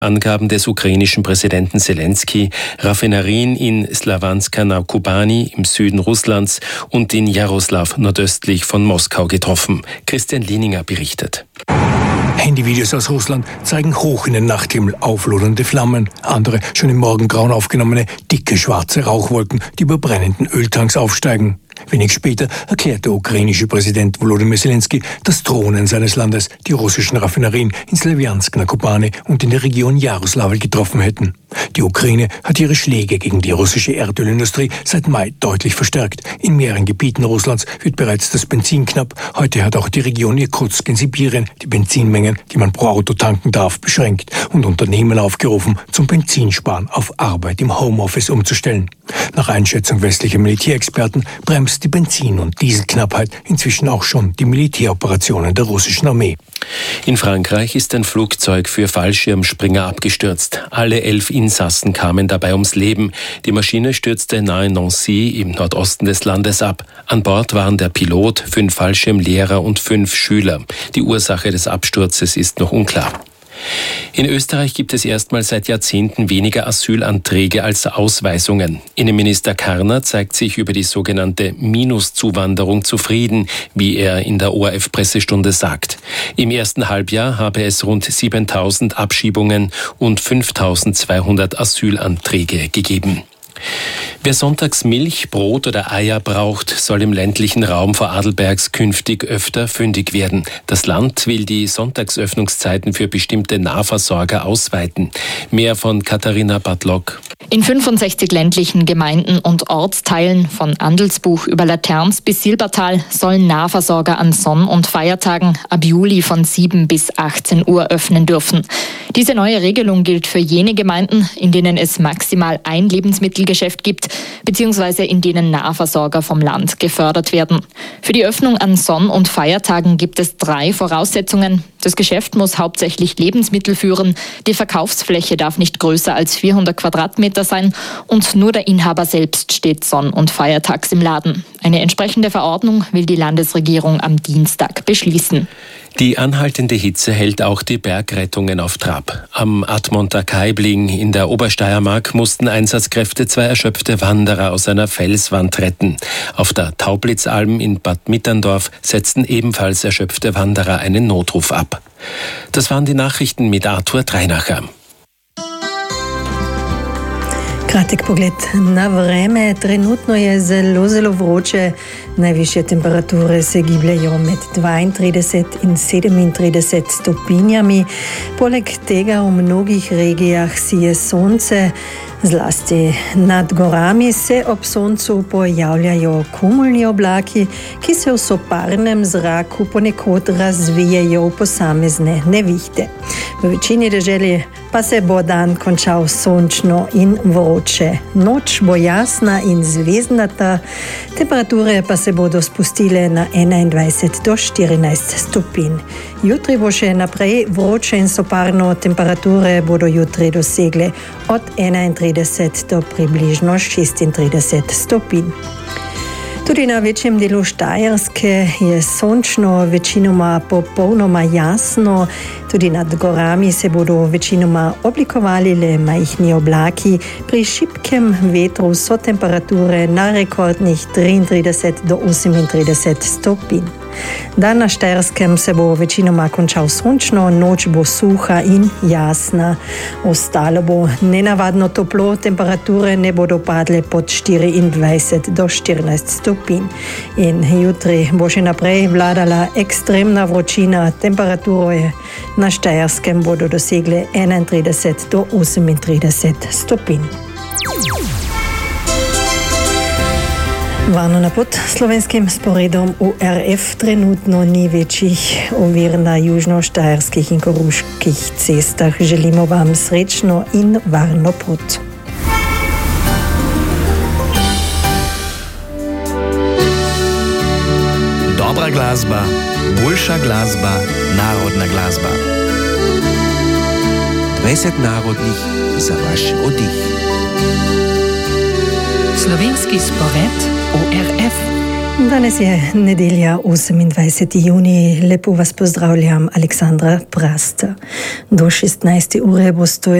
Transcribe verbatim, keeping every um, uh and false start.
Angaben des ukrainischen Präsidenten Selenskyj Raffinerien in Slawanska na Kubani im Süden Russlands und in Jaroslaw nordöstlich von Moskau getroffen. Christian Lieninger berichtet. Handyvideos aus Russland zeigen hoch in den Nachthimmel auflodernde Flammen, andere schon im Morgengrauen aufgenommene dicke schwarze Rauchwolken, die über brennenden Öltanks aufsteigen. Wenig später erklärt der ukrainische Präsident Volodymyr Selenskyj das Drohnen seines Landes die russischen Raffinerien in Slawiansk na Kubani und in der Region Jaroslawl getroffen hätten. Die Ukraine hat ihre Schläge gegen die russische Erdölindustrie seit Mai deutlich verstärkt. In mehreren Gebieten Russlands wird bereits das Benzin knapp. Heute hat auch die Region Irkutsk in Sibirien die Benzinmengen, die man pro Auto tanken darf, beschränkt und Unternehmen aufgerufen, zum Benzinsparen auf Arbeit im Homeoffice umzustellen. Nach Einschätzung westlicher Militärexperten bremst die Benzin- und Dieselknappheit inzwischen auch schon die Militäroperationen der russischen Armee. In Frankreich ist ein Flugzeug für Fallschirmspringer abgestürzt. Alle elf Insassen kamen dabei ums Leben. Die Maschine stürzte nahe Nancy im Nordosten des Landes ab. An Bord waren der Pilot, fünf Fallschirmlehrer und fünf Schüler. Die Ursache des Absturzes ist noch unklar. In Österreich gibt es erstmals seit Jahrzehnten weniger Asylanträge als Ausweisungen. Innenminister Karner zeigt sich über die sogenannte Minuszuwanderung zufrieden, wie er in der O R F-Pressestunde sagt. Im ersten Halbjahr habe es rund siebentausend Abschiebungen und fünftausendzweihundert Asylanträge gegeben. Wer sonntags Milch, Brot oder Eier braucht, soll im ländlichen Raum vor Adelbergs künftig öfter fündig werden. Das Land will die Sonntagsöffnungszeiten für bestimmte Nahversorger ausweiten. Mehr von Katharina Bartlock. In fünfundsechzig ländlichen Gemeinden und Ortsteilen von Andelsbuch über Laterns bis Silbertal sollen Nahversorger an Sonn- und Feiertagen ab Juli von sieben bis achtzehn Uhr öffnen dürfen. Diese neue Regelung gilt für jene Gemeinden, in denen es maximal ein Lebensmittelgeschäft gibt, beziehungsweise in denen Nahversorger vom Land gefördert werden. Für die Öffnung an Sonn- und Feiertagen gibt es drei Voraussetzungen. Das Geschäft muss hauptsächlich Lebensmittel führen, die Verkaufsfläche darf nicht größer als vierhundert Quadratmeter sein und nur der Inhaber selbst steht sonn- und feiertags im Laden. Eine entsprechende Verordnung will die Landesregierung am Dienstag beschließen. Die anhaltende Hitze hält auch die Bergrettungen auf Trab. Am Admonter Kaibling in der Obersteiermark mussten Einsatzkräfte zwei erschöpfte Wanderer aus einer Felswand retten. Auf der Taublitzalm in Bad Mitterndorf setzten ebenfalls erschöpfte Wanderer einen Notruf ab. Das waren die Nachrichten mit Arthur Dreinacher. Kratek pogled na vreme. Trenutno je zelo, zelo vroče. Najvišje temperature se gibljajo med dvaintrideset in sedemintrideset stopinjami. Poleg tega v mnogih regijah sije sonce. Zlasti nad gorami se ob soncu pojavljajo kumulni oblaki, ki se v soparnem zraku ponekod razvijejo v posamezne nevihte. V večini deželi pa se bo dan končal sončno in vroče. Noč bo jasna in zvezdnata, temperature pa se bodo spustile na enaindvajset do štirinajst stopinj. Jutri bo še naprej vroče in soparno, temperature bodo jutri dosegle od enaintrideset do približno šestintrideset stopinj. Tudi na večjem delu Štajerske je sončno, večinoma popolnoma jasno. Tudi nad gorami se bodo večinoma oblikovali le majhni oblaki. Pri šibkem vetru so temperature na rekordnih triintrideset do osemintrideset stopinj. Dan na Štajerskem se bo večinoma končal sončno, noč bo suha in jasna. Ostalo bo nenavadno toplo, temperature ne bodo padle pod štiriindvajset do štirinajst stopinj. In jutri bo še naprej vladala ekstremna vročina, temperature na Štajerskem bodo dosegle enaintrideset do osemintrideset stopinj. Varno na pot slovenskim sporedom U R F trenutno ni večjih ovir na južno-štajerskih in koroških cestah. Želimo vam srečno in varno pot. Dobra glasba, boljša glasba, narodna glasba. dvajset narodnih za vaš oddih. Slovenski spored U R F. Danes je nedelja, osemindvajseti junij. Lepo vas pozdravljam, Aleksandra Prast. Do šestnajste ure boste